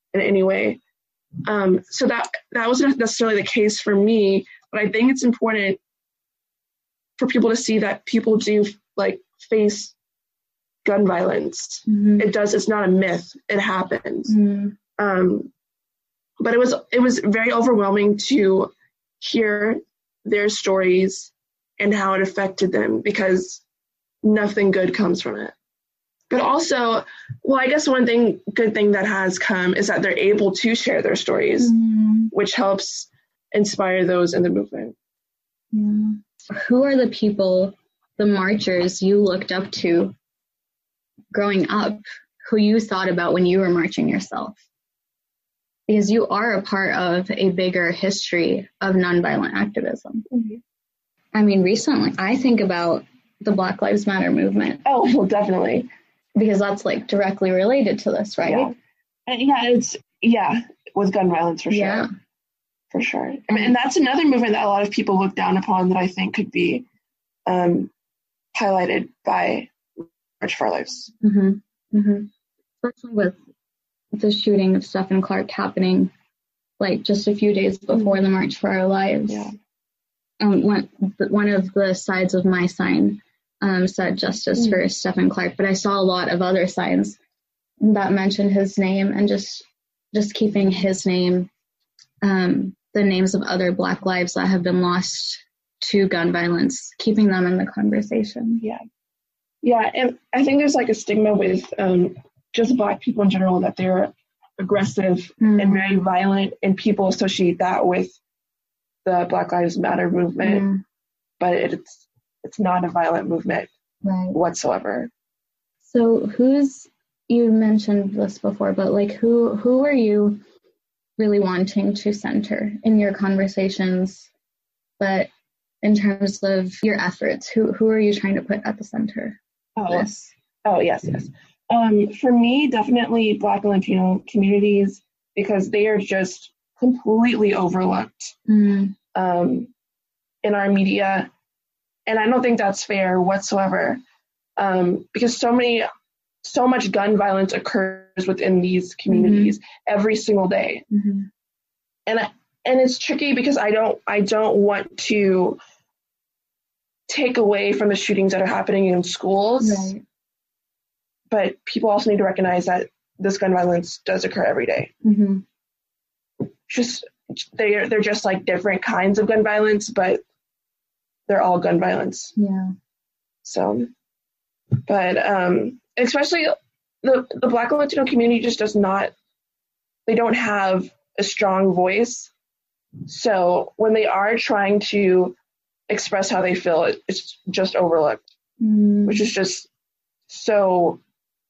in any way. So that wasn't necessarily the case for me, but I think it's important for people to see that people do like face gun violence. Mm-hmm. It's not a myth. It happens. Mm-hmm. But it was very overwhelming to hear their stories and how it affected them, because nothing good comes from it. But also, well, I guess one good thing that has come is that they're able to share their stories, Mm-hmm. which helps inspire those in the movement. Yeah. Who are the people, the marchers you looked up to growing up, who you thought about when you were marching yourself? Because you are a part of a bigger history of nonviolent activism. Mm-hmm. I mean, recently, I think about the Black Lives Matter movement. Oh, well, definitely. Because that's like directly related to this, right? Yeah. With gun violence, for sure. Yeah. For sure. I mean, and that's another movement that a lot of people look down upon that I think could be highlighted by March for Our Lives. Mm-hmm. Mm-hmm. Especially with the shooting of Stephen Clark happening like just a few days before the March for Our Lives. Yeah. One of the sides of my sign said justice for Stephen Clark, but I saw a lot of other signs that mentioned his name, and just keeping his name, the names of other Black lives that have been lost to gun violence, keeping them in the conversation. Yeah, and I think there's like a stigma with just Black people in general, that they're aggressive and very violent, and people associate that with the Black Lives Matter movement, but it's not a violent movement whatsoever. So you mentioned this before, but like who are you really wanting to center in your conversations, but in terms of your efforts, who are you trying to put at the center of this? Oh, yes. For me, definitely Black and Latino communities, because they are just completely overlooked in our media. And I don't think that's fair whatsoever, because so much gun violence occurs within these communities every single day. And it's tricky because I don't want to take away from the shootings that are happening in schools. Right. But people also need to recognize that this gun violence does occur every day. Just they're just like different kinds of gun violence, but they're all gun violence. Yeah. So, but especially the Black and Latino community just does not. They don't have a strong voice. So when they are trying to express how they feel, it's just overlooked, which is just so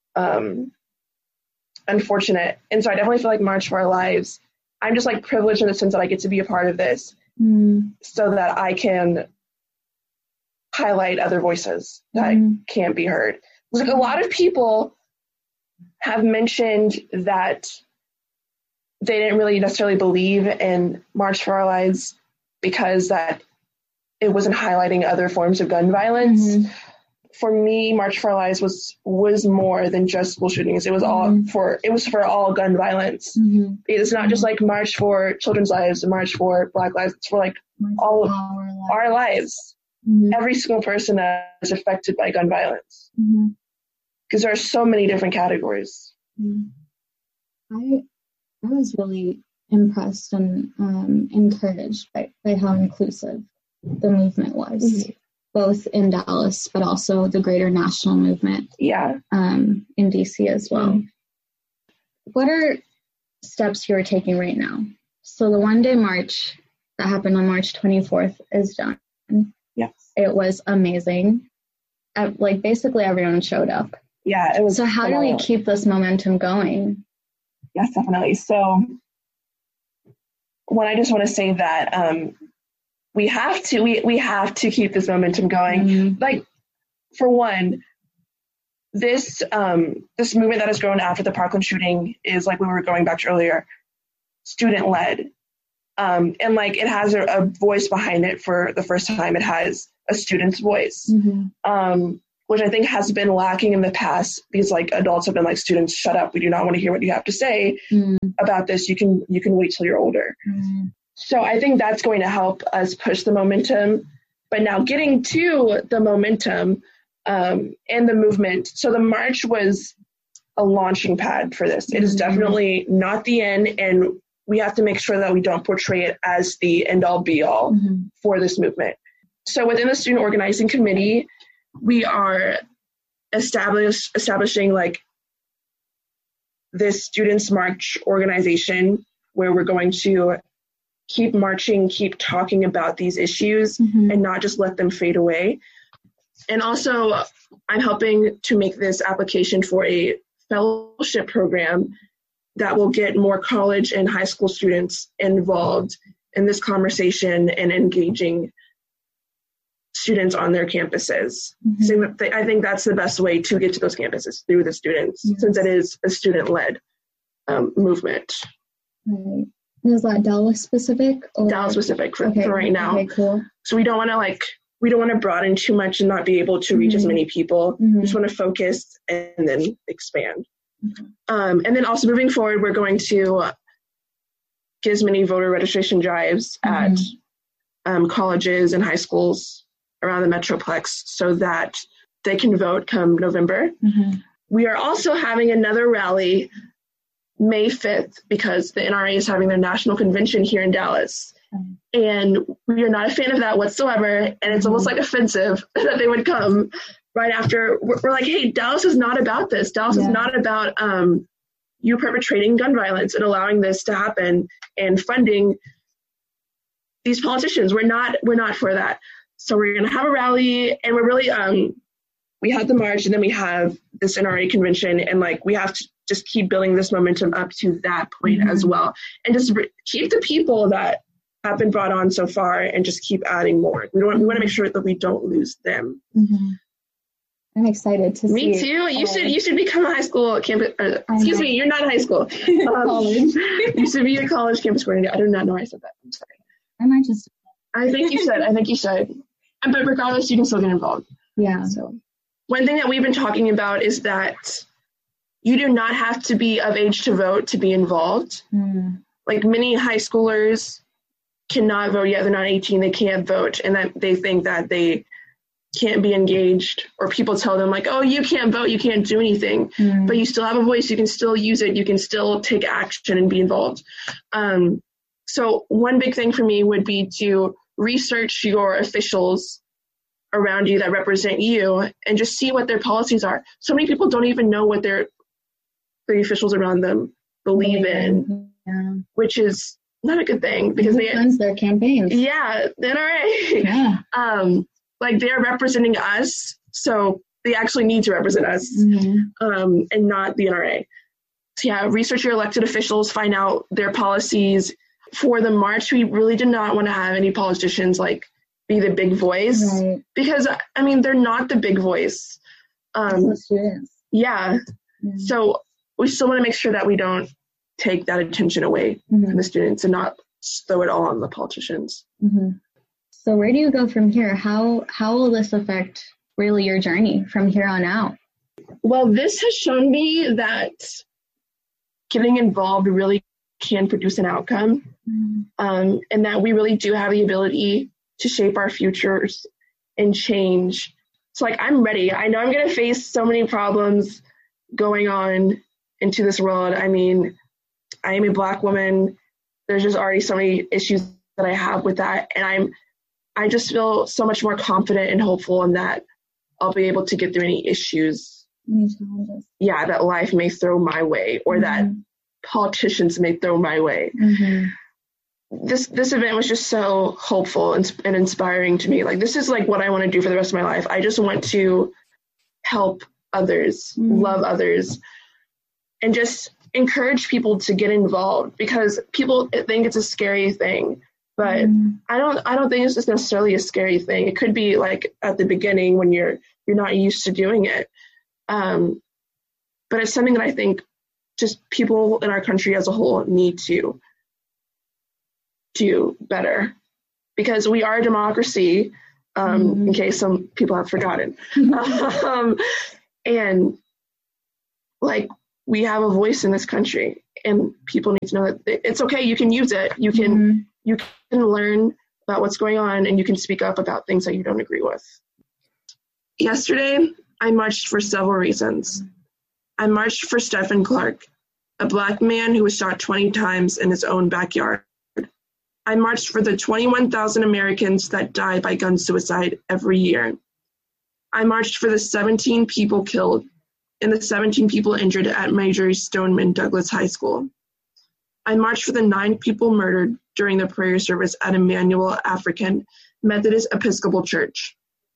unfortunate. And so I definitely feel like March for Our Lives, I'm just like privileged in the sense that I get to be a part of this, so that I can highlight other voices that can't be heard. Like a lot of people have mentioned that they didn't really necessarily believe in March for Our Lives because that it wasn't highlighting other forms of gun violence. For me, March for Our Lives was more than just school shootings. It was for all gun violence. It's not just like March for Children's Lives and March for Black Lives. It's for like all of our lives. Every single person that is affected by gun violence. Because there are so many different categories. I was really impressed and encouraged by how inclusive the movement was, both in Dallas, but also the greater national movement in DC as well. What are steps you're taking right now? So the one-day march that happened on March 24th is done. Yes. It was amazing. Like basically everyone showed up. Yeah, it was. So how do we keep this momentum going? Yes, definitely. So I just want to say that we have to keep this momentum going. Like, for one, this movement that has grown after the Parkland shooting is, like we were going back to earlier, student led, and like it has a voice behind it for the first time. It has a student's voice. which I think has been lacking in the past because like adults have been like, students, shut up. We do not want to hear what you have to say about this. You can wait till you're older. So I think that's going to help us push the momentum. But now getting to the momentum and the movement. So the march was a launching pad for this. It is definitely not the end, and we have to make sure that we don't portray it as the end all be all for this movement. So within the student organizing committee, we are establishing like this Students March organization where we're going to keep marching, keep talking about these issues and not just let them fade away. And also I'm helping to make this application for a fellowship program that will get more college and high school students involved in this conversation and engaging students on their campuses. So I think that's the best way to get to those campuses, through the students, since it is a student-led movement. Right. Is that Dallas specific? Dallas specific for right now. Okay, cool. So we don't want to broaden too much and not be able to reach as many people. We just want to focus and then expand. And then also moving forward, we're going to get as many voter registration drives at colleges and high schools around the Metroplex so that they can vote come November. We are also having another rally May 5th because the NRA is having their national convention here in Dallas. And we are not a fan of that whatsoever. And it's almost like offensive that they would come right after. We're like, hey, Dallas is not about this. Dallas is not about you perpetrating gun violence and allowing this to happen and funding these politicians. We're not for that. So we're going to have a rally, and we're really, we had the march, and then we have this NRA convention, and like we have to just keep building this momentum up to that point as well, and just keep the people that have been brought on so far, and just keep adding more. We want to make sure that we don't lose them. I'm excited to see. Me too. You should become a high school campus. Excuse me, you're not high school. College. You should be a college campus coordinator. I do not know why I said that. I'm sorry. I might just. I think you should. But regardless, you can still get involved. Yeah. So one thing that we've been talking about is that you do not have to be of age to vote to be involved. Like many high schoolers cannot vote yet. They're not 18. They can't vote. And that they think that they can't be engaged, or people tell them like, oh, you can't vote. You can't do anything, but you still have a voice. You can still use it. You can still take action and be involved. So one big thing for me would be to research your officials around you that represent you and just see what their policies are. So many people don't even know what the officials around them believe in, which is not a good thing because they funds their campaigns. Yeah, the NRA. Yeah. Like they're representing us, so they actually need to represent us, and not the NRA. So yeah, research your elected officials, find out their policies. For the march, we really did not want to have any politicians like be the big voice, because I mean they're not the big voice. Students. Yeah. So we still want to make sure that we don't take that attention away from the students and not throw it all on the politicians. So where do you go from here? How will this affect really your journey from here on out? Well, this has shown me that getting involved really can produce an outcome, and that we really do have the ability to shape our futures and change. So like, I'm ready. I know I'm going to face so many problems going on into this world. I mean, I am a Black woman. There's just already so many issues that I have with that. And I just feel so much more confident and hopeful in that I'll be able to get through any issues. Yeah, that life may throw my way, or that politicians may throw my way. This event was just so hopeful and inspiring to me. Like, this is like what I want to do for the rest of my life. I just want to help others, love others, and just encourage people to get involved, because people think it's a scary thing, but I don't think it's just necessarily a scary thing. It could be like at the beginning when you're not used to doing it, but it's something that I think just people in our country as a whole need to do better, because we are a democracy. in case some people have forgotten. And like, we have a voice in this country, and people need to know that it's okay. You can use it. You can learn about what's going on, and you can speak up about things that you don't agree with. Yesterday, I marched for several reasons. I marched for Stephen Clark, a Black man who was shot 20 times in his own backyard. I marched for the 21,000 Americans that die by gun suicide every year. I marched for the 17 people killed and the 17 people injured at Marjory Stoneman Douglas High School. I marched for the 9 people murdered during the prayer service at Emmanuel African Methodist Episcopal Church.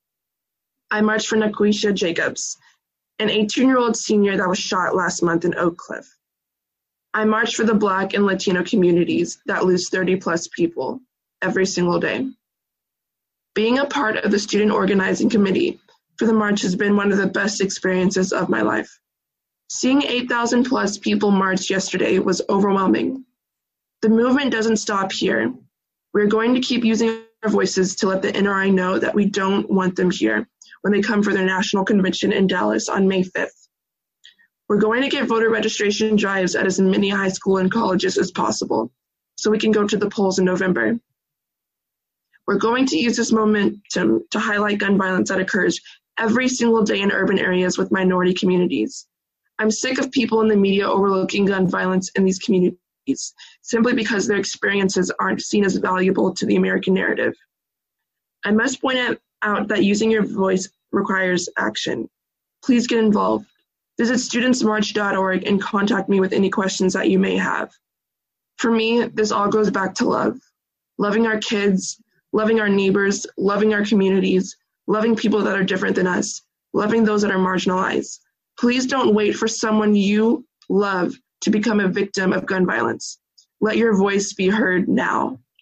I marched for Naquisha Jacobs, an 18-year-old senior that was shot last month in Oak Cliff. I marched for the Black and Latino communities that lose 30-plus people every single day. Being a part of the student organizing committee for the march has been one of the best experiences of my life. Seeing 8,000-plus people march yesterday was overwhelming. The movement doesn't stop here. We're going to keep using our voices to let the NRI know that we don't want them here when they come for their national convention in Dallas on May 5th. We're going to get voter registration drives at as many high school and colleges as possible so we can go to the polls in November. We're going to use this momentum to highlight gun violence that occurs every single day in urban areas with minority communities. I'm sick of people in the media overlooking gun violence in these communities simply because their experiences aren't seen as valuable to the American narrative. I must point out that using your voice requires action. Please get involved. Visit studentsmarch.org and contact me with any questions that you may have. For me, this all goes back to love. Loving our kids, loving our neighbors, loving our communities, loving people that are different than us, loving those that are marginalized. Please don't wait for someone you love to become a victim of gun violence. Let your voice be heard now.